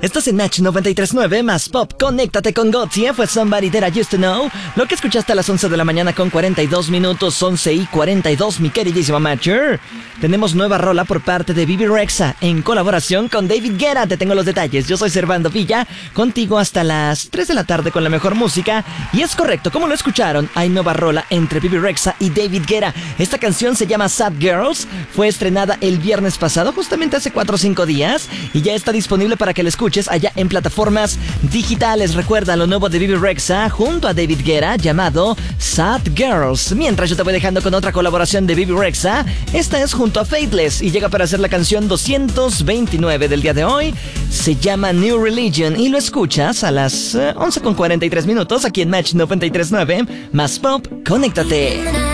Estás en Match 93.9 más Pop. Conéctate con Gotye. Fue Somebody That I Used to Know. Lo que escuchaste a las 11 de la mañana con 42 minutos, 11:42, mi queridísima Matcher. Tenemos nueva rola por parte de Bebe Rexha en colaboración con David Guetta. Te tengo los detalles. Yo soy Servando Villa, contigo hasta las 3 de la tarde con la mejor música. Y es correcto, como lo escucharon, hay nueva rola entre Bebe Rexha y David Guetta. Esta canción se llama Sad Girls. Fue estrenada el viernes pasado, justamente hace 4 o 5 días. Y ya está disponible para que la escuches allá en plataformas digitales. Recuerda lo nuevo de Bebe Rexha junto a David Guetta llamado Sad Girls. Mientras yo te voy dejando con otra colaboración de Bebe Rexha. Esta es junto a Faithless y llega para hacer la canción 229 del día de hoy. Se llama New Religion y lo escuchas a las 11:43 minutos aquí en Match 93.9 más Pop. Conéctate.